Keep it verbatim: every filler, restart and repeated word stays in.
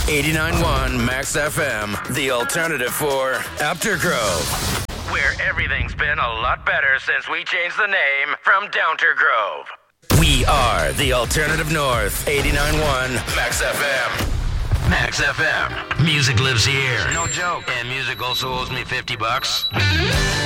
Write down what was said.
eighty-nine point one Max F M, the alternative for Apter Grove, where everything's been a lot better since we changed the name from Downter Grove. We are the Alternative North, eighty-nine point one Max F M. Max F M. Music lives here. No joke. And music also owes me fifty bucks.